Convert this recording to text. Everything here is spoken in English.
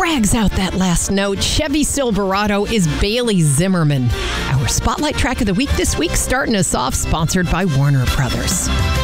drags out that last note. Chevy Silverado is Bailey Zimmerman. Our Spotlight track of the week this week, starting us off, sponsored by Warner Brothers.